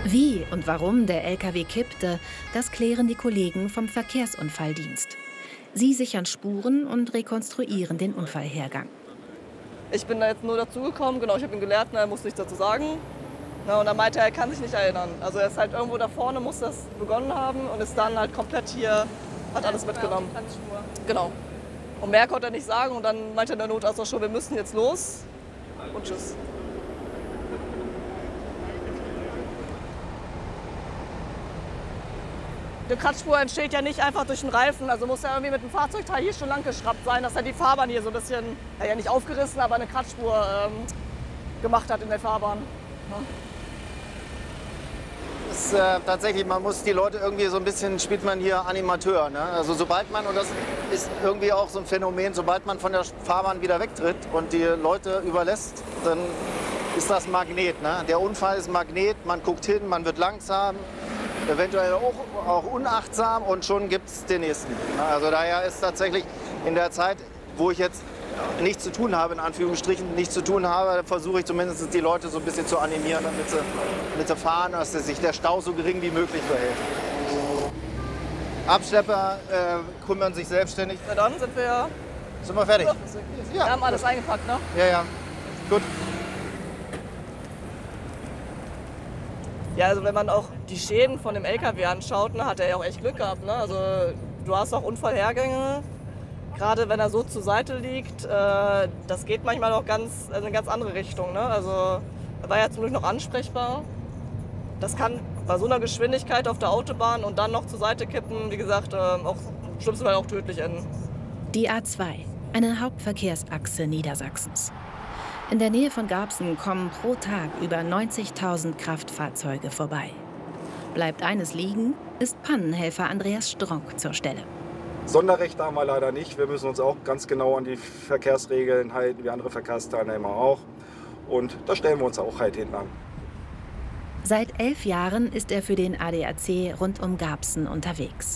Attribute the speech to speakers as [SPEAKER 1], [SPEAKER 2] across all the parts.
[SPEAKER 1] Wie und warum der LKW kippte, das klären die Kollegen vom Verkehrsunfalldienst. Sie sichern Spuren und rekonstruieren den Unfallhergang.
[SPEAKER 2] Ich bin da jetzt nur dazugekommen, genau, ich habe ihn gelehrt, er muss nichts dazu sagen. Na, und er meinte, er kann sich nicht erinnern. Also er ist halt irgendwo da vorne, muss das begonnen haben und ist dann halt komplett hier, hat alles mitgenommen. Genau. Und mehr konnte er nicht sagen und dann meinte der Notarzt schon, wir müssen jetzt los und tschüss. Die Kratzspur entsteht ja nicht einfach durch den Reifen, also muss ja irgendwie mit dem Fahrzeugteil hier schon lang geschraubt sein, dass er die Fahrbahn hier so ein bisschen, ja nicht aufgerissen, aber eine Kratzspur gemacht hat in der Fahrbahn. Ja.
[SPEAKER 3] Das ist, tatsächlich, man muss die Leute irgendwie so ein bisschen, spielt man hier Animateur. Ne? Also sobald man, und das ist irgendwie auch so ein Phänomen, sobald man von der Fahrbahn wieder wegtritt und die Leute überlässt, dann ist das Magnet. Ne? Der Unfall ist Magnet, man guckt hin, man wird langsam, eventuell auch unachtsam und schon gibt es den nächsten. Also daher ist tatsächlich in der Zeit, wo ich jetzt nichts zu tun habe, in Anführungsstrichen, nichts zu tun habe, versuche ich zumindest die Leute so ein bisschen zu animieren, damit sie fahren, dass sich der Stau so gering wie möglich verhält. Abschlepper kümmern sich selbstständig.
[SPEAKER 2] Na dann sind wir
[SPEAKER 3] fertig.
[SPEAKER 2] Wir haben alles eingepackt, ne?
[SPEAKER 3] Ja, ja. Gut.
[SPEAKER 2] Ja, also wenn man auch die Schäden von dem LKW anschaut, ne, hat er ja auch echt Glück gehabt. Ne? Also du hast auch Unfallhergänge, gerade wenn er so zur Seite liegt, das geht manchmal auch in eine ganz andere Richtung. Ne? Also er war ja zum Glück noch ansprechbar. Das kann bei so einer Geschwindigkeit auf der Autobahn und dann noch zur Seite kippen, wie gesagt, auch im schlimmsten Fall auch tödlich enden.
[SPEAKER 1] Die A2, eine Hauptverkehrsachse Niedersachsens. In der Nähe von Garbsen kommen pro Tag über 90.000 Kraftfahrzeuge vorbei. Bleibt eines liegen, ist Pannenhelfer Andreas Stronk zur Stelle.
[SPEAKER 4] Sonderrechte haben wir leider nicht. Wir müssen uns auch ganz genau an die Verkehrsregeln halten, wie andere Verkehrsteilnehmer auch. Und da stellen wir uns auch halt hinten an.
[SPEAKER 1] Seit 11 Jahren ist er für den ADAC rund um Garbsen unterwegs.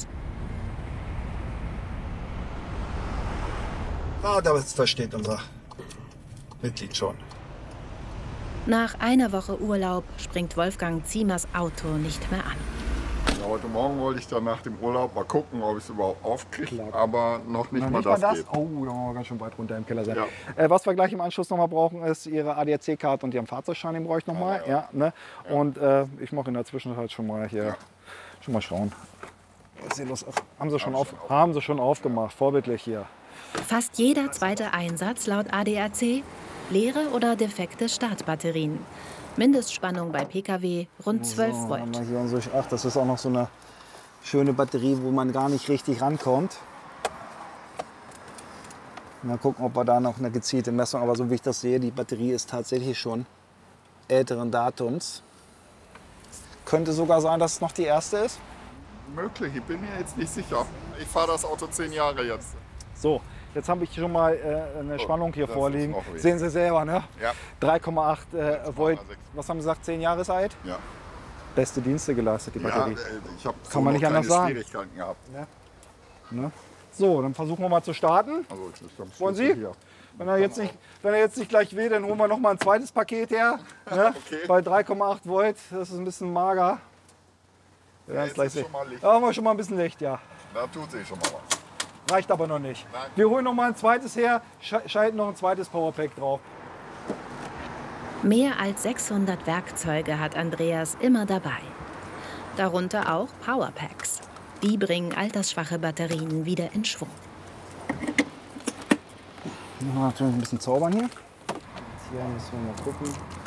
[SPEAKER 4] Das versteht unser Mitglied schon.
[SPEAKER 1] Nach einer Woche Urlaub springt Wolfgang Ziemers Auto nicht mehr an.
[SPEAKER 5] Ja, heute Morgen wollte ich dann nach dem Urlaub mal gucken, ob ich es überhaupt aufkriege, aber noch nicht mal das geht.
[SPEAKER 4] Oh, da wollen wir ganz schön weit runter im Keller sein. Ja. Was wir gleich im Anschluss noch mal brauchen, ist Ihre ADAC-Karte und Ihren Fahrzeugschein, den brauche ich noch mal. Ja, ne? Ja. Und ich mache in der Zwischenzeit schon mal hier, schon mal schauen. Was ist hier los? Haben Sie schon aufgemacht, vorbildlich hier.
[SPEAKER 1] Fast jeder zweite Einsatz laut ADAC leere oder defekte Startbatterien. Mindestspannung bei Pkw rund 12 Volt.
[SPEAKER 4] Ach, das ist auch noch so eine schöne Batterie, wo man gar nicht richtig rankommt. Mal gucken, ob wir da noch eine gezielte Messung, aber so wie ich das sehe, die Batterie ist tatsächlich schon älteren Datums. Könnte sogar sein, dass es noch die erste ist.
[SPEAKER 5] Möglich, ich bin mir jetzt nicht sicher. Ich fahre das Auto 10 Jahre jetzt.
[SPEAKER 4] So, jetzt habe ich schon mal eine Spannung hier vorliegen. Sehen Sie selber, ne? Ja. 3,8 Volt. Was haben Sie gesagt, 10 Jahre alt? Ja. Beste Dienste geleistet, die Batterie.
[SPEAKER 5] Ja, ich habe
[SPEAKER 4] so man nicht anders sagen.
[SPEAKER 5] Schwierigkeiten gehabt.
[SPEAKER 4] Ja. Ne? So, dann versuchen wir mal zu starten.
[SPEAKER 5] Also,
[SPEAKER 4] wollen Sie? Hier. Wenn er jetzt nicht gleich will, dann holen wir noch mal ein zweites Paket her. Ne? Okay. Bei 3,8 Volt, das ist ein bisschen mager. Ja, ist gleich schon mal Licht. Da haben wir schon mal ein bisschen Licht, ja.
[SPEAKER 5] Da tut sich schon mal was.
[SPEAKER 4] Reicht aber noch nicht.
[SPEAKER 5] Nein.
[SPEAKER 4] Wir holen noch mal ein zweites her, schalten noch ein zweites Powerpack drauf.
[SPEAKER 1] Mehr als 600 Werkzeuge hat Andreas immer dabei. Darunter auch Powerpacks. Die bringen altersschwache Batterien wieder in Schwung.
[SPEAKER 4] Natürlich ein bisschen zaubern hier. Jetzt hier müssen wir mal gucken.